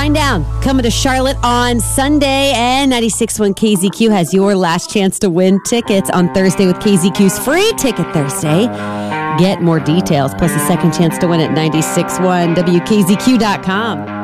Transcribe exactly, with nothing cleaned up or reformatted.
Shinedown coming to Charlotte on Sunday, and ninety-six point one K Z Q has your last chance to win tickets on Thursday with K Z Q's Free Ticket Thursday. Get more details plus a second chance to win at nine six one W K Z Q dot com.